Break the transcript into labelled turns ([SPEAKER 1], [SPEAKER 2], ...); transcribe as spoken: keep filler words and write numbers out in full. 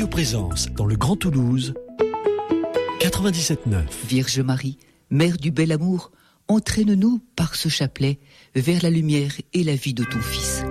[SPEAKER 1] Radio Présence dans le Grand Toulouse, quatre-vingt-dix-sept neuf.
[SPEAKER 2] Vierge Marie, Mère du bel amour, entraîne-nous par ce chapelet vers la lumière et la vie de ton Fils.